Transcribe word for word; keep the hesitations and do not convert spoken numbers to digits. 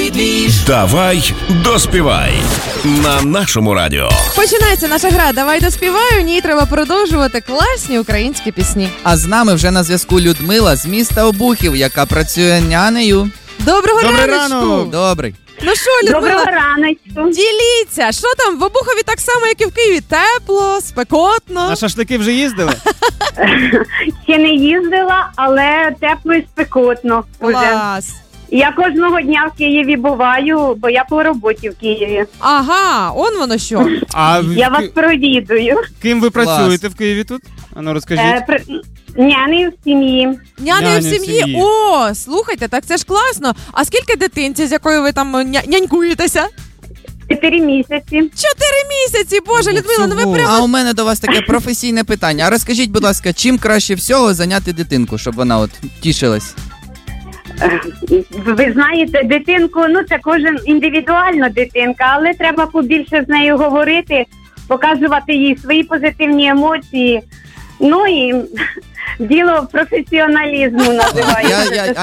Давай доспівай на нашому радіо. Починається наша гра «Давай доспівай». У ній треба продовжувати класні українські пісні. А з нами вже на зв'язку Людмила з міста Обухів, яка працює нянею. Доброго Добрий раночку! ранок! Добрий. Ну що, Людмила, Доброго раночку. діліться, що там в Обухові так само, як і в Києві? Тепло, спекотно? На шашлики вже їздили? Ще не їздила, але тепло і спекотно. Уже. Клас! Я кожного дня в Києві буваю, бо я по роботі в Києві. Ага, он воно що. А Я вас провідую. ким ви Клас. працюєте в Києві тут? А ну розкажіть. Е, при... Няни в сім'ї. Нянею Няня в в сім'ї? сім'ї. О, слухайте, так це ж класно. А скільки дитинці, з якою ви там ня- нянькуєтеся? Чотири місяці. Чотири місяці, боже, Ну, Людмила, ну ви всього. прямо... А у мене до вас таке професійне питання. А розкажіть, будь ласка, чим краще всього зайняти дитинку, щоб вона от тішилась? Е, Ви знаєте, дитинку, ну це кожен індивідуально дитинка, але треба побільше з нею говорити, показувати їй свої позитивні емоції. Ну і діло професіоналізму називається. Я, я,